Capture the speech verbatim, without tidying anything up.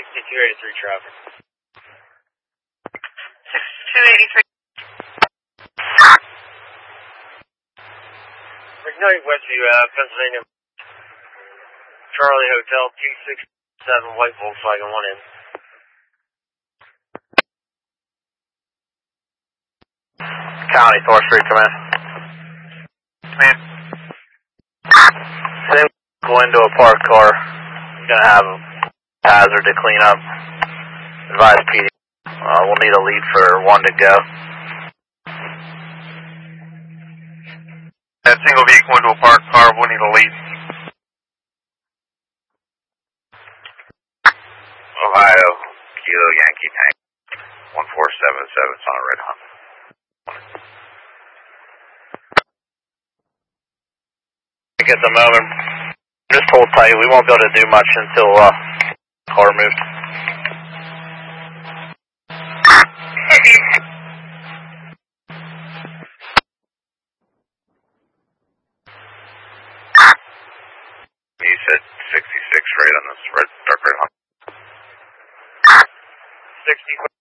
sixty-two eighty-three traffic. sixty-two eighty-three. McKnight, Westview, uh, Pennsylvania. Charlie Hotel, T six seven, white Volkswagen, one in. County, Thor Street, come in. Man. Same, go into a parked car. You're going to have a hazard to clean up. Advise P D. Uh, we'll need a lead for one to go. That single vehicle into a parked car, we'll need a lead. Ohio, Kilo Yankee Tank, one four seven seven, it's on a red Honda. At the moment, just hold tight. We won't be able to do much until uh, car moves. You said sixty-six right on this red, dark red Honda. sixty